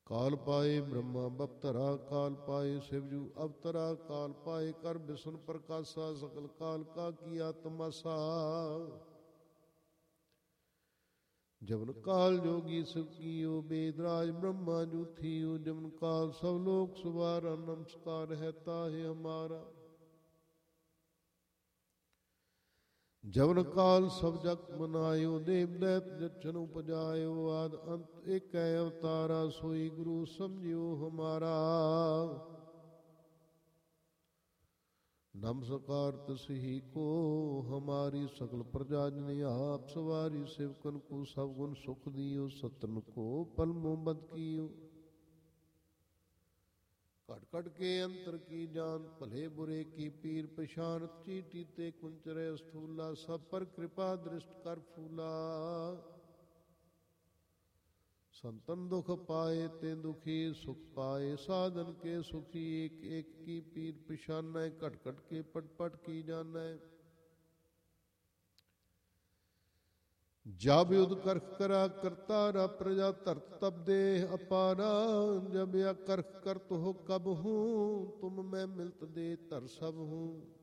ਕਾਲ ਪਾਏ ਬ੍ਰਹਮਾ ਬਪਤਰਾ, ਕਾਲ ਪਾਏ ਸਿਵਜੂ ਅਵਤਰਾ, ਕਾਲ ਪਾਏ ਕਰ ਬਿਸ਼ਨ ਪ੍ਰਕਾਸ਼ਾ, ਸਕਲ ਕਾਲ ਕਾ ਕੀਆ ਤਮਾਸਾ। ਜਮਨ ਕਾਲ ਜੋਗੀ ਸਿਵ ਕੀਓ, ਬੇਦਰਾਜ ਬ੍ਰਹਮਾ ਜੂਥੀਓ। ਜਮਨ ਕਾਲ ਸਭ ਲੋਕ ਸੁਵਾਰਾ, ਨਮਸਕਾਰ ਹੈ ਤਾਹਿ ਹਮਾਰਾ। ਜਮਨ ਕਾਲ ਸਭ ਜਗ ਮਨਾਇਓ, ਦੇਵ ਦੈਤ ਜਛਨ ਉਪਜਾਇਓ। ਆਦ ਅੰਤ ਏਕੈ ਅਵਤਾਰਾ, ਸੋਈ ਗੁਰੂ ਸਮਝਿਓ ਹਮਾਰਾ। नमस्कार तस्ही को, हमारी सकल प्रजा जन आप सवारी। सेवकन को सब गुण सुख दियो, सतन को पल मोहब्बत कियो। घट घट के अंतर की जान, भले बुरे की पीर पछान। चीटी ते कुंचरे स्थूला, सब पर कृपा दृष्ट कर फूला। संतन दुख पाए ते दुखी, सुख पाए साधन के सुखी। एक एक की पीर पिछानै, घट घट के पट पट की जानै। जब युद्ध करख करा करतारा, प्रजा धरत तब देह अपारा। जब या करख करत हो कब हूँ, तुम मैं मिलत दे धर सब हूँ।